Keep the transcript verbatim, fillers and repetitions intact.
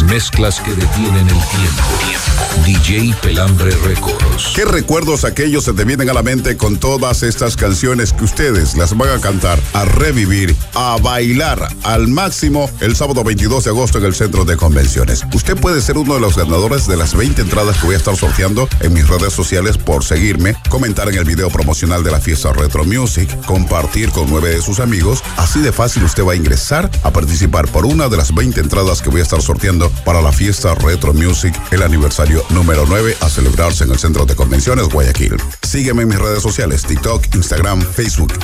mezclas que detienen el tiempo. D J Pelambre Records. ¿Qué recuerdos aquellos se te vienen a la mente con todas estas canciones que ustedes las van a cantar, a revivir, a bailar al máximo el sábado veintidós de agosto en el Centro de Convenciones? Usted puede ser uno de los ganadores de las veinte entradas que voy a estar sorteando en mis redes sociales por seguirme, comentar en el video promocional de la fiesta Retro Music, compartir con nueve de sus amigos. Así de fácil usted va a ingresar a participar por una de las veinte entradas que voy a estar sorteando para la fiesta Retro Music, el aniversario número nueve a celebrarse en el Centro de Convenciones Guayaquil. Sígueme en mis redes sociales, TikTok, Instagram, Facebook